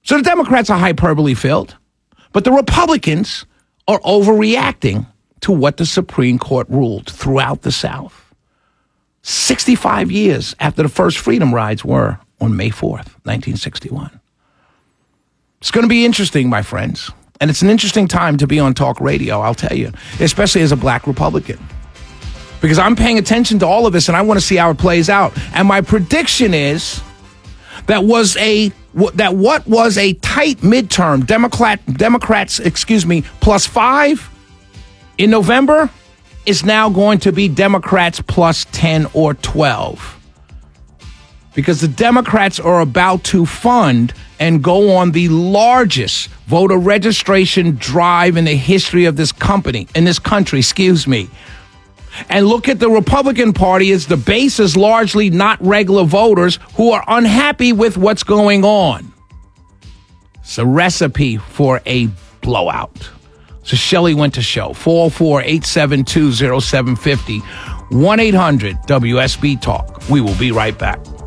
So the Democrats are hyperbole filled, but the Republicans are overreacting to what the Supreme Court ruled throughout the South. 65 years after the first freedom rides were on May 4th, 1961. It's going to be interesting, my friends. And it's an interesting time to be on talk radio, I'll tell you, especially as a black Republican. Because I'm paying attention to all of this and I want to see how it plays out. And my prediction is that what was a tight midterm, Democrats, +5 in November is now going to be Democrats +10 or 12. Because the Democrats are about to fund and go on the largest voter registration drive in the history of this country. And look at the Republican Party as the base is largely not regular voters who are unhappy with what's going It's a recipe for a blowout. So Shelley Winter Show, 404-872-0750, 1-800-WSB-TALK. We will be right back.